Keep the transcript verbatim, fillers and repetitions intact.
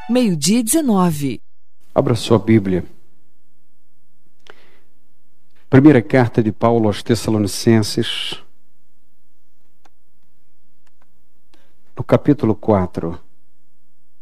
meio-dia e dezenove. Abra sua Bíblia. Primeira carta de Paulo aos Tessalonicenses, no capítulo quatro.